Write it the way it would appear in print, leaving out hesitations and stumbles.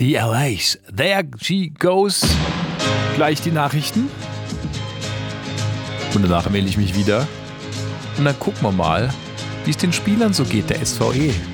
Die LAs. There she goes. Gleich die Nachrichten. Und danach melde ich mich wieder. Und dann gucken wir mal, wie es den Spielern so geht, der SVE.